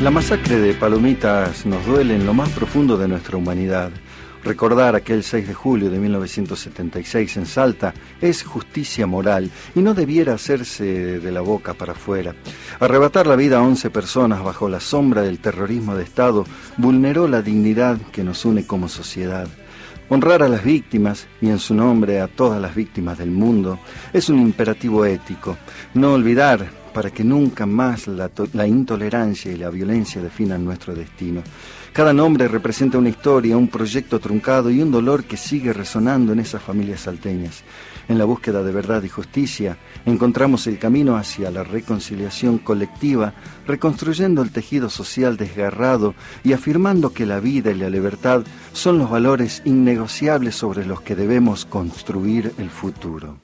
La masacre de Palomitas nos duele en lo más profundo de nuestra humanidad. Recordar aquel 6 de julio de 1976 en Salta es justicia moral y no debiera hacerse de la boca para afuera. Arrebatar la vida a 11 personas bajo la sombra del terrorismo de Estado vulneró la dignidad que nos une como sociedad. Honrar a las víctimas, y en su nombre a todas las víctimas del mundo, es un imperativo ético. No olvidar, para que nunca más la intolerancia y la violencia definan nuestro destino. Cada nombre representa una historia, un proyecto truncado y un dolor que sigue resonando en esas familias salteñas. En la búsqueda de verdad y justicia, encontramos el camino hacia la reconciliación colectiva, reconstruyendo el tejido social desgarrado y afirmando que la vida y la libertad son los valores innegociables sobre los que debemos construir el futuro.